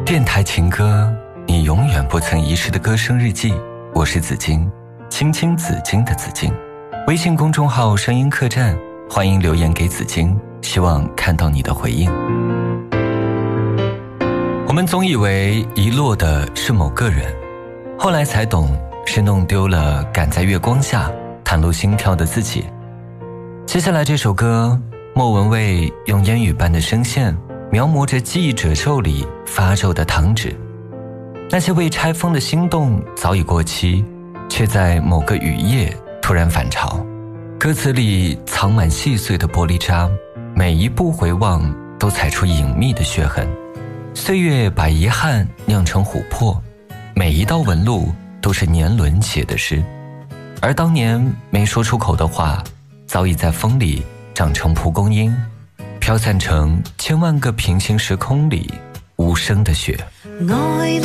电台情歌，你永远不曾遗失的歌声日记。我是紫荆，青青紫荆的紫荆。微信公众号声音客栈，欢迎留言给紫荆，希望看到你的回应。我们总以为遗落的是某个人，后来才懂是弄丢了赶在月光下袒露心跳的自己。接下来这首歌，莫文蔚用烟雨般的声线描摹着记忆褶皱里发皱的糖纸，那些未拆封的心动早已过期，却在某个雨夜突然返潮。歌词里藏满细碎的玻璃渣，每一步回望都踩出隐秘的血痕。岁月把遗憾酿成琥珀，每一道纹路都是年轮写的诗，而当年没说出口的话，早已在风里长成蒲公英，飘散成千万个平行时空里无声的雪。 愛